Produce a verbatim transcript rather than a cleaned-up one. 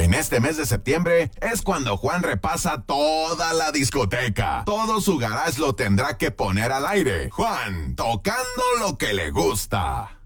En este mes de septiembre es cuando Juan repasa toda la discoteca. Todo su garage lo tendrá que poner al aire. Juan, tocando lo que le gusta.